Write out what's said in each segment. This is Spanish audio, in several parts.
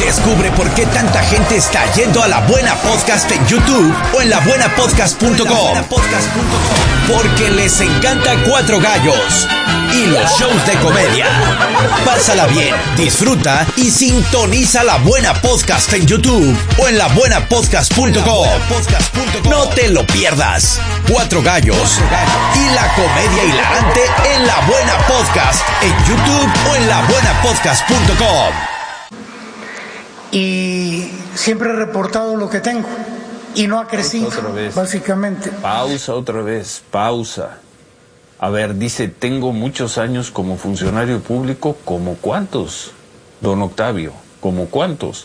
Descubre por qué tanta gente está yendo a La Buena Podcast en YouTube o en labuenapodcast.com. Porque les encanta Cuatro Gallos y los shows de comedia. Pásala bien, disfruta y sintoniza La Buena Podcast en YouTube o en labuenapodcast.com. No te lo pierdas. Cuatro Gallos y la comedia hilarante en La Buena Podcast en YouTube o en labuenapodcast.com. Y siempre he reportado lo que tengo y no ha crecido, básicamente. Pausa otra vez, pausa. A ver, dice, tengo muchos años como funcionario público. ¿Como cuántos, don Octavio? ¿Como cuántos?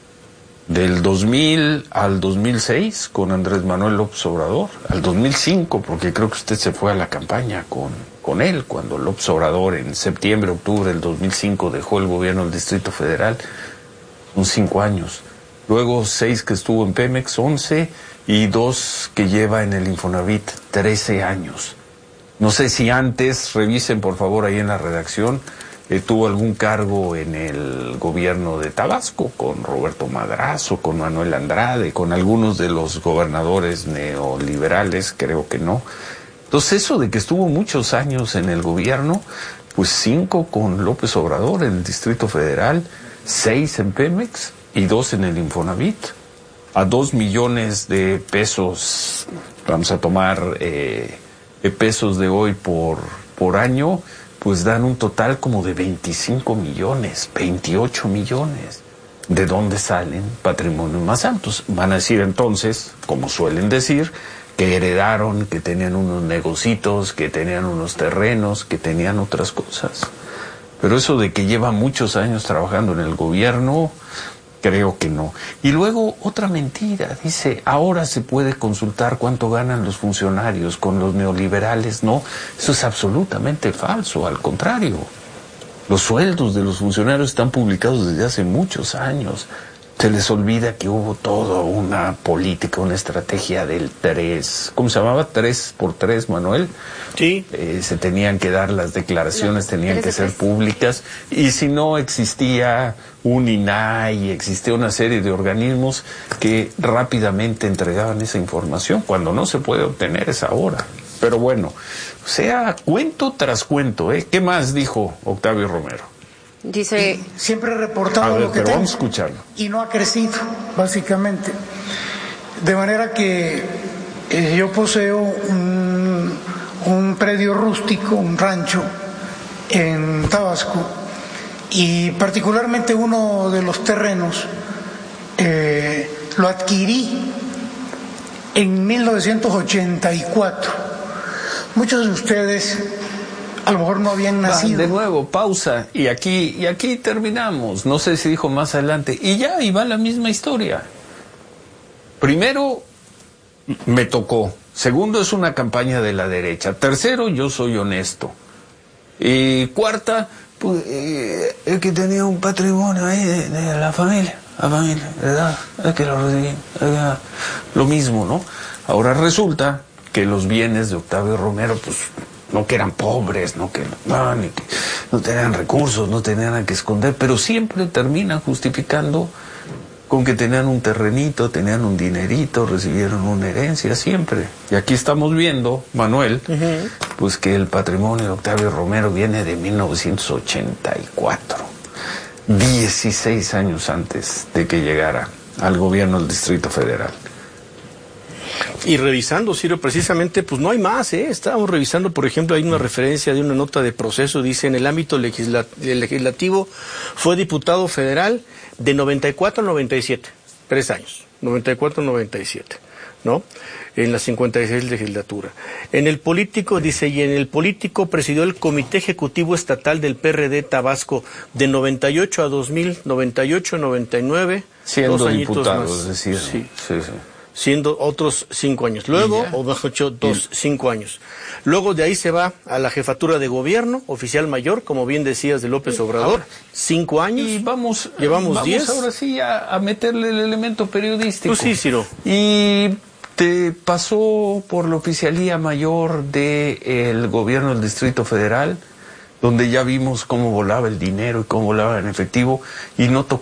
Del 2000 al 2006 con Andrés Manuel López Obrador, al 2005, porque creo que usted se fue a la campaña con él, cuando López Obrador en septiembre, octubre del 2005 dejó el gobierno del Distrito Federal. Son 5 años. Luego 6 que estuvo en Pemex, 11, y 2 que lleva en el Infonavit, 13 años. No sé si antes, revisen por favor ahí en la redacción, tuvo algún cargo en el gobierno de Tabasco, con Roberto Madrazo, con Manuel Andrade, con algunos de los gobernadores neoliberales, creo que no. Entonces eso de que estuvo muchos años en el gobierno, pues 5 con López Obrador en el Distrito Federal, 6 en Pemex y 2 en el Infonavit. A 2 millones de pesos, vamos a tomar pesos de hoy por año, pues dan un total como de 25 millones, 28 millones. ¿De dónde salen patrimonios más altos? Van a decir entonces, como suelen decir, que heredaron, que tenían unos negocitos, que tenían unos terrenos, que tenían otras cosas. Pero eso de que lleva muchos años trabajando en el gobierno, creo que no. Y luego otra mentira, dice, ahora se puede consultar cuánto ganan los funcionarios con los neoliberales. No, eso es absolutamente falso, al contrario. Los sueldos de los funcionarios están publicados desde hace muchos años. Se les olvida que hubo toda una política, una estrategia del 3. ¿Cómo se llamaba? 3x3, Manuel. Sí. Se tenían que dar las declaraciones, tenían que ser públicas. Y si no, existía un INAI, existía una serie de organismos que rápidamente entregaban esa información. Cuando no se puede obtener es ahora. Pero bueno, o sea, cuento tras cuento, ¿eh? ¿Qué más dijo Octavio Romero? Dice, siempre he reportado lo que tengo, vamos a escucharlo. Y no ha crecido, básicamente. De manera que yo poseo un predio rústico, un rancho en Tabasco, y particularmente uno de los terrenos lo adquirí en 1984. Muchos de ustedes a lo mejor no habían nacido. De nuevo, pausa, y aquí terminamos. No sé si dijo más adelante. Y ya, y va la misma historia. Primero, me tocó. Segundo, es una campaña de la derecha. Tercero, yo soy honesto. Y cuarta, pues, es que tenía un patrimonio ahí de la familia. La familia, ¿verdad? Es que lo recibí. Lo mismo, ¿no? Ahora resulta que los bienes de Octavio Romero, pues, no que eran pobres, ni que no tenían recursos, no tenían nada que esconder, pero siempre terminan justificando con que tenían un terrenito, tenían un dinerito, recibieron una herencia, siempre. Y aquí estamos viendo, Manuel, pues que el patrimonio de Octavio Romero viene de 1984, 16 años antes de que llegara al gobierno del Distrito Federal. Y revisando, Ciro, precisamente, pues no hay más, ¿eh? Estábamos revisando, por ejemplo, hay una referencia de una nota de proceso, dice, en el ámbito legislativo fue diputado federal de 94 a 97, 3 años, 94 a 97, ¿no? En la 56 legislatura. En el político, dice, y en el político presidió el Comité Ejecutivo Estatal del PRD Tabasco de 98 a 2000, 98 a 99. Siendo 2 añitos diputado, más. es decir, sí. Siendo otros 5 años. Luego, o mejor dicho, 5 años. Luego de ahí se va a la jefatura de gobierno, oficial mayor, como bien decías, de López Obrador. 5 años. Y llevamos 10. Vamos ahora sí a meterle el elemento periodístico. Pues sí, Ciro. Y te pasó por la oficialía mayor del gobierno del Distrito Federal, donde ya vimos cómo volaba el dinero y cómo volaba en efectivo, y no tocó